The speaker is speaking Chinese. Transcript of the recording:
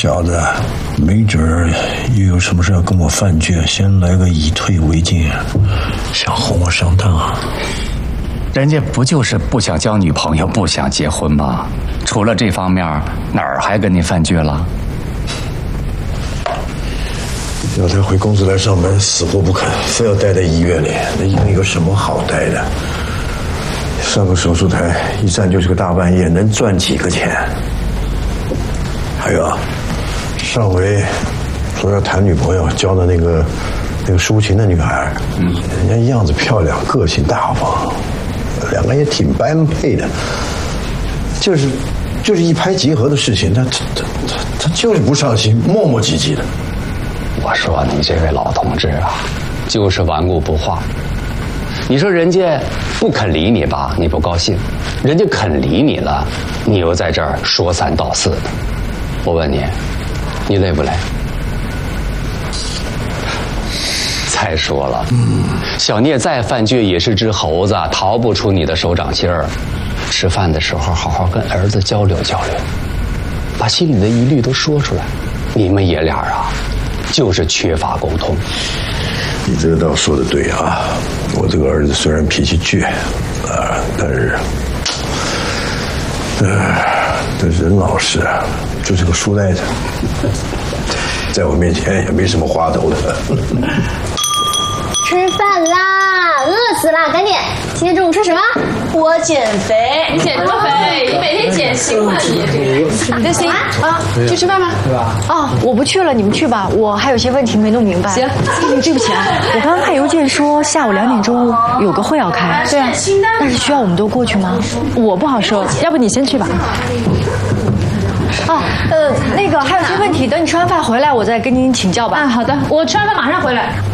小子，没准儿又有什么事要跟我犯倔，先来个以退为进，想哄我上当。 人家不就是不想交女朋友，不想结婚吗？除了这方面，哪儿还跟你犯倔了？ 要他回公司来上班，死活不肯，非要待在医院里。那医院有什么好待的？上个手术台一站就是个大半夜，能赚几个钱？还有啊，上回说要谈女朋友，交的那个抒情的女孩，人家样子漂亮，个性大方，两个也挺般配的，就是一拍即合的事情，他就是不上心，磨磨唧唧的。 我说你这位老同志啊，就是顽固不化。你说人家不肯理你吧，你不高兴；人家肯理你了，你又在这儿说三道四的。我问你，你累不累？再说了，小聂再犯倔也是只猴子，逃不出你的手掌心儿。吃饭的时候好好跟儿子交流交流，把心里的疑虑都说出来。你们爷俩啊，就是缺乏沟通。 你这个倒说得对啊，我这个儿子虽然脾气倔但是人老实，就是个书呆子，在我面前也没什么话头的。 吃饭啦，饿死啦，赶紧！今天中午吃什么？ 我减肥。你减什么肥？你每天减轻了你。 那行啊，去吃饭吧。对吧？ 哦，我不去了，你们去吧，我还有些问题没弄明白。 行， 对不起啊，我刚刚看邮件说下午2点钟有个会要开。 对啊， 但是需要我们都过去吗？ 我不好说，要不你先去吧。 哦，那个还有些问题，等你吃完饭回来，我再跟您请教吧。 好的，我吃完饭马上回来。